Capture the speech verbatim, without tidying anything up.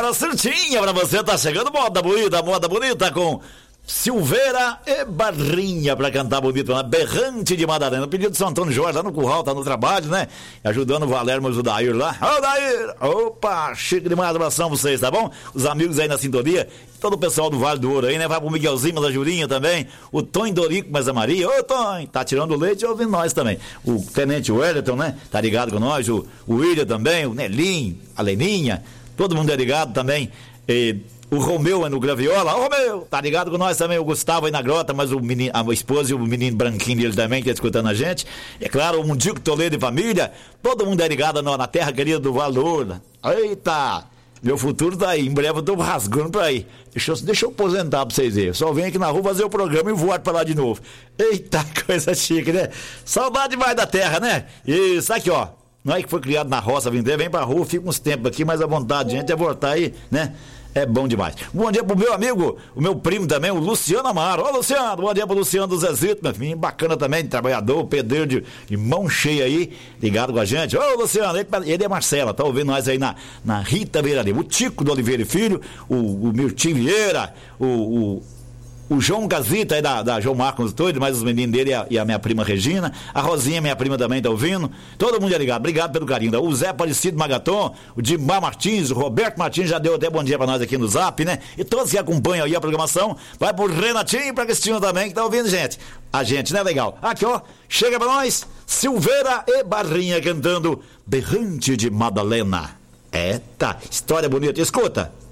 hora certinha pra você, tá chegando moda bonita, moda bonita com Silveira e Barrinha pra cantar bonito, né? Berrante de Madalena. Pedido de São Antônio Jorge, lá no curral, tá no trabalho, né? Ajudando o Valermo e o Dair lá. Ô, Dair! Opa, chique demais, abração pra vocês, tá bom? Os amigos aí na sintonia, todo o pessoal do Vale do Ouro aí, né? Vai pro Miguelzinho, da Jurinha também, o Tonho Dorico, mas a Maria. Ô, Tonho, tá tirando leite e ouvindo nós também. O Tenente Wellington, né? Tá ligado com nós, o, o William também, o Nelinho, a Leninha, todo mundo é ligado também. E o Romeu é no Graviola. Ô, Romeu, tá ligado com nós também, o Gustavo aí na grota, mas o menino, a esposa e o menino branquinho dele também, que tá escutando a gente. É claro, o Mundico Toledo e família, todo mundo é ligado na, na terra querida do Valor. Eita, meu futuro tá aí, em breve eu tô rasgando pra ir. Deixa eu, deixa eu aposentar pra vocês verem. Eu só venho aqui na rua fazer o programa e voar pra lá de novo. Eita, coisa chique, né? Saudade mais da terra, né? Isso, aqui ó, nós que foi criado na roça, vem pra rua, fica uns tempos aqui, mas a vontade, gente, é voltar aí, né? É bom demais. Bom dia pro meu amigo, o meu primo também, o Luciano Amaro. Ô, Luciano, bom dia pro Luciano do Zezito, meu filho, bacana também, trabalhador, pedreiro de, de mão cheia aí, ligado com a gente. Ô, Luciano, ele, ele é Marcela, tá ouvindo nós aí na, na Rita Vieira Lima, o Tico do Oliveira e Filho, o, o Mirtinho Vieira, o... o O João Gazita aí da, da João Marcos Doido, mais os meninos dele e a, e a minha prima Regina. A Rosinha, minha prima também, tá ouvindo. Todo mundo é ligado. Obrigado pelo carinho. O Zé Aparecido Magaton, o Dimar Martins, o Roberto Martins já deu até bom dia pra nós aqui no Zap, né? E todos que acompanham aí a programação. Vai pro Renatinho e pra Cristina também, que tá ouvindo, gente. A gente, né? Legal. Aqui, ó. Chega pra nós. Silveira e Barrinha cantando Berrante de Madalena. Eita, história bonita. Escuta.